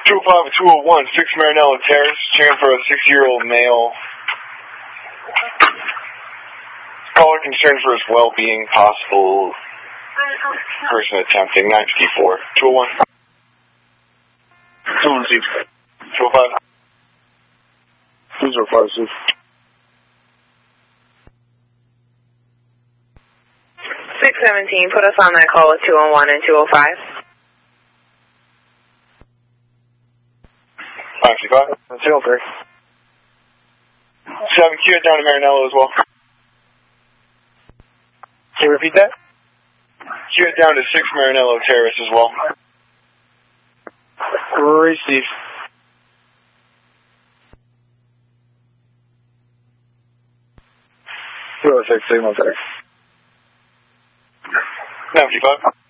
205 and 201, 6 Marinello Terrace, checking for a 6-year-old male. Caller concerned for his well-being, possible person attempting 954. 201. 201, 205. 205, 617, put us on that call with 201 and 205. 565. 203. 7, Q it down to Marinello as well. Can you repeat that? Q it down to 6 Marinello Terrace as well. Receive. Signal there. 95.